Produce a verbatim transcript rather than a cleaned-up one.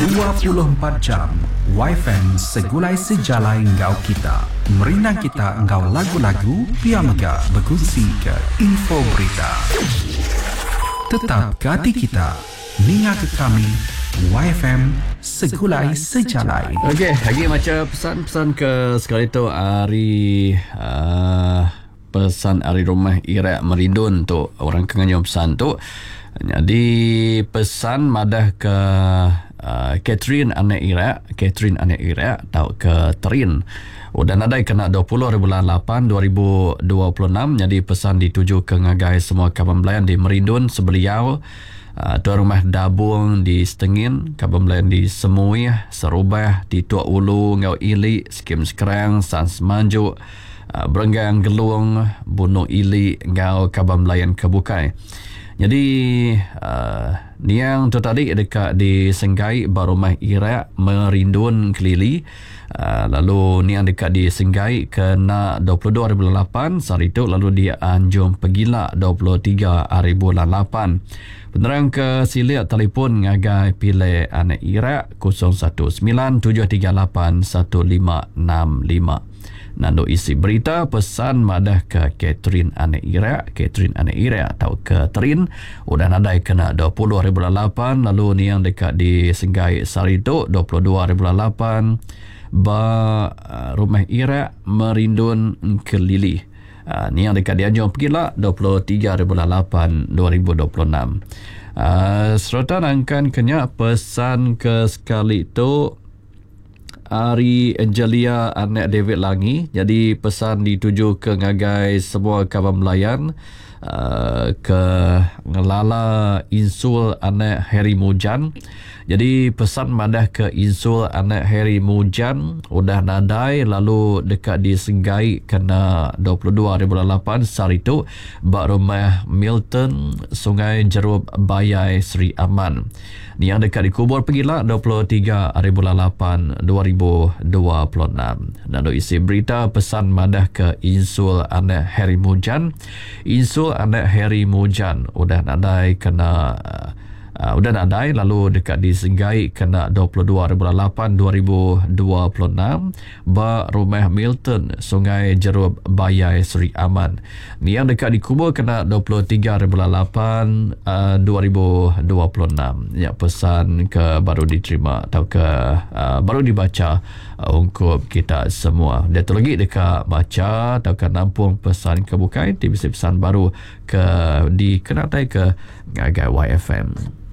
dua puluh empat jam Y F M segulai sejalai ngau kita. Merinang kita ngau lagu-lagu, biar mega berkongsi ke info berita. Tetap ke hati kita, ninga ke kami Y F M segulai sejalai. Okey, lagi macam pesan-pesan ke sekali tu hari uh, pesan hari rumah Iraq Meridun tu orang kenganyam pesan tu. Jadi pesan madah ke uh, Catherine anak Iraq, Catherine anak Iraq tau ke Terin. Udah nadai kena dua puluh hari bulan lapan dua ribu dua puluh enam. Jadi pesan dituju ke ngagai semua kawan belayan di Meridun, Sebeliau, uh, tuan rumah Dabung di Setengin, kawan belayan di Semui, Serubah, di Tuak Ulu, Ngau Ili, Skim Sekerang, Sans Manjuk, uh, Berenggang Gelung, Bunuh Ili, Ngau kawan belayan Kebukai. Jadi uh, ni yang tu tadi dekat di Senggai Barumah Iraq Merindun Kelili. Uh, lalu ni yang dekat di Senggai kena dua puluh dua hari bulan lapan hari tu. Lalu di Anjung Pegilak dua puluh tiga hari bulan lapan. Penerang ke silik telefon ngagai pilih anak Iraq kosong satu sembilan tujuh tiga lapan satu lima enam lima. Nando isi berita pesan madah ke Catherine anak Iraq, Catherine anak Iraq atau ke Terin. Udah nadai kena dua puluh hari bulan lapan. Lalu ni yang dekat di Senggai Sarito dua puluh dua hari bulan lapan. Ba uh, rumah Iraq Merindun Kelili. Uh, ni yang dekat di Anjung Pegilak dua puluh tiga hari bulan lapan dua ribu dua puluh enam. Uh, serta nangkan kenya pesan ke sekali tu Ari Angelia anak David Langi. Jadi pesan dituju ke ngagai semua kawan melayan uh, ke ngelala Insul anak Harry Mujan. Jadi pesan madah ke Insul anak Harry Mujan udah nadai. Lalu dekat di Senggai kena dua puluh dua hari bulan lapan hari tu bak rumah Milton Sungai Jerub Bayai Sri Aman. Ni yang dekat di Kubur Pegilak dua puluh tiga hari bulan lapan dua ribu dua puluh enam. Dan isi berita pesan madah ke Insul anak Harry Mujan. Insul anak Harry Mujan udah nadai kena Uh, udah nadai. Lalu dekat di Senggai kena dua puluh dua hari bulan lapan dua ribu dua puluh enam ba rumah Milton Sungai Jerub Bayai Sri Aman. Ni yang dekat di Kubur kena dua puluh tiga hari bulan lapan uh, dua ribu dua puluh enam. Ya, pesan ke baru diterima atau ke uh, baru dibaca uh, untuk kita semua. Dia tu lagi dekat baca atau ke nampung pesan Kebukai. T V C pesan baru ke di kenatai ke ngagai Y F M.